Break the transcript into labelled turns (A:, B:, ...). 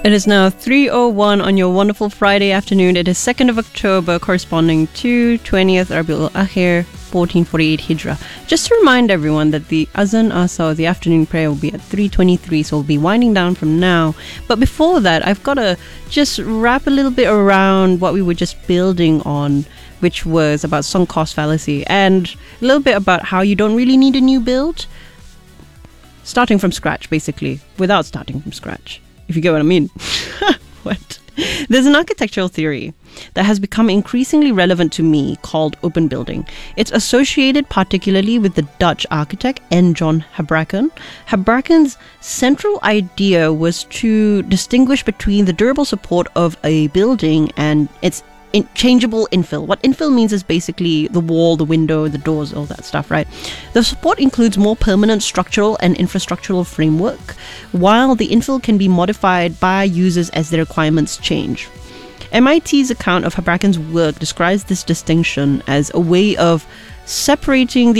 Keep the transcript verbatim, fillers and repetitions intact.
A: It is now three oh one on your wonderful Friday afternoon. It is second of October, corresponding to twentieth Rabiul Akhir, fourteen forty-eight Hijrah. Just to remind everyone that the Azan Asa, the afternoon prayer, will be at three twenty-three, so we'll be winding down from now. But before that, I've got to just wrap a little bit around what we were just building on, which was about sunk cost fallacy, and a little bit about how you don't really need a new build. Starting from scratch, basically, without starting from scratch. If you get what I mean. What? There's an architectural theory that has become increasingly relevant to me called open building. It's associated particularly with the Dutch architect N. John Houbraken. Houbraken's central idea was to distinguish between the durable support of a building and its in- changeable infill. What infill means is basically the wall, the window, the doors, all that stuff, right? The support includes more permanent structural and infrastructural framework, while the infill can be modified by users as their requirements change. M I T's account of Houbraken's work describes this distinction as a way of separating the